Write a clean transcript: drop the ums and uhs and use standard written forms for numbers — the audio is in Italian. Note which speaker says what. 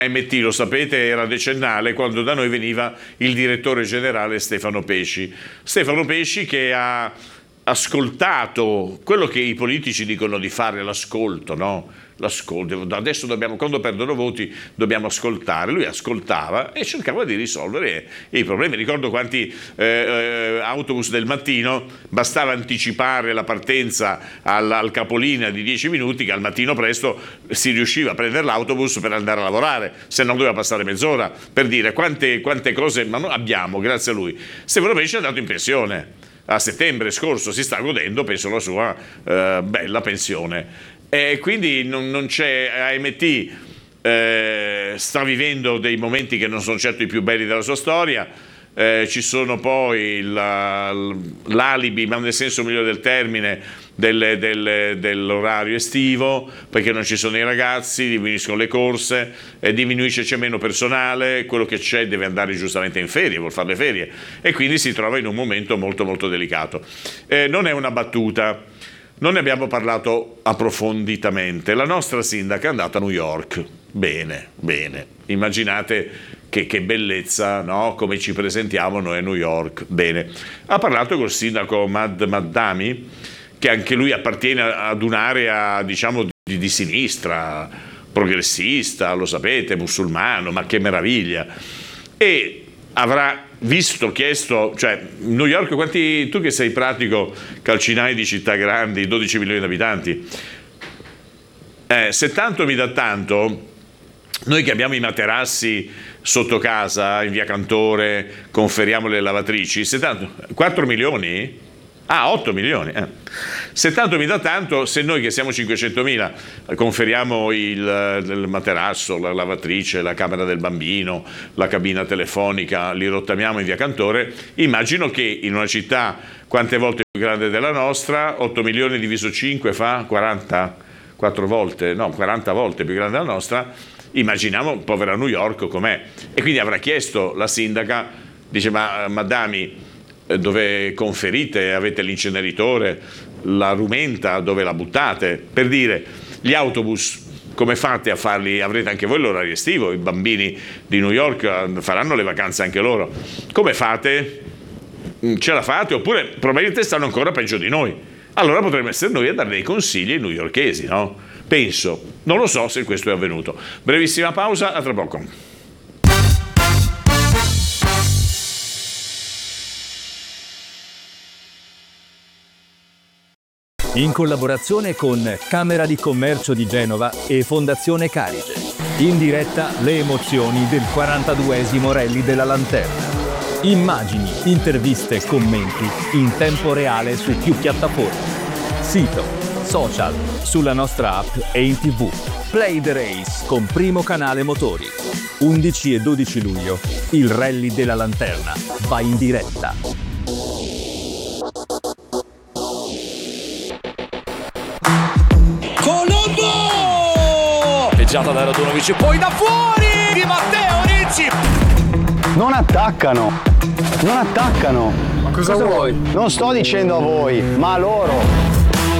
Speaker 1: AMT, lo sapete, era decennale quando da noi veniva il direttore generale Stefano Pesci. Stefano Pesci che ha ascoltato quello che i politici dicono di fare, l'ascolto, no? L'ascolto. Adesso quando perdono voti dobbiamo ascoltare. Lui ascoltava e cercava di risolvere i problemi. Ricordo quanti autobus del mattino bastava anticipare la partenza al capolinea di 10 minuti, che al mattino presto si riusciva a prendere l'autobus per andare a lavorare, se non doveva passare mezz'ora, per dire quante cose ma noi abbiamo grazie a lui. Stefano Pesci è andato in pensione a settembre scorso, si sta godendo, penso, la sua bella pensione. E quindi non c'è, AMT sta vivendo dei momenti che non sono certo i più belli della sua storia. Ci sono poi l'alibi, ma nel senso migliore del termine, dell'orario estivo, perché non ci sono i ragazzi, diminuiscono le corse, c'è meno personale, quello che c'è deve andare giustamente in ferie, vuol fare le ferie, e quindi si trova in un momento molto molto delicato. Non è una battuta. Non ne abbiamo parlato approfonditamente. La nostra sindaca è andata a New York. Bene. Immaginate che bellezza, no? Come ci presentiamo noi a New York. Bene. Ha parlato col sindaco Maddami, che anche lui appartiene ad un'area, diciamo, di sinistra, progressista, lo sapete, musulmano, ma che meraviglia. E avrà chiesto, cioè New York, tu che sei pratico calcinai di città grandi, 12 milioni di abitanti, se tanto mi dà tanto, noi che abbiamo i materassi sotto casa, in via Cantore, conferiamo le lavatrici, 4 milioni? 8 milioni. Se tanto mi dà tanto, se noi che siamo 500.000 conferiamo il materasso, la lavatrice, la camera del bambino, la cabina telefonica, li rottamiamo in via Cantore, immagino che in una città quante volte più grande della nostra, 8 milioni diviso 5 fa 40 volte più grande della nostra, immaginiamo povera New York com'è. E quindi avrà chiesto la sindaca, dice: ma Maddami, dove conferite, avete l'inceneritore, la rumenta, dove la buttate? Per dire, gli come fate a farli? Avrete anche voi l'orario estivo, i bambini di New York faranno le vacanze anche loro. Come fate? Ce la fate? Oppure probabilmente stanno ancora peggio di noi. Allora potremmo essere noi a dare dei consigli ai newyorkesi, no? Penso, non lo so se questo è avvenuto. Brevissima pausa, a tra poco.
Speaker 2: In collaborazione con Camera di Commercio di Genova e Fondazione Carige. In diretta le emozioni del 42esimo Rally della Lanterna. Immagini, interviste e commenti in tempo reale su più piattaforme. Sito, social, sulla nostra app e in TV. Play the Race con Primo Canale Motori. 11 e 12 luglio, il Rally della Lanterna va in diretta.
Speaker 3: Peggiata da Radunovic, poi da fuori di Matteo Ricci.
Speaker 4: Non attaccano.
Speaker 3: Ma cosa vuoi?
Speaker 4: Non sto dicendo a voi, ma a loro.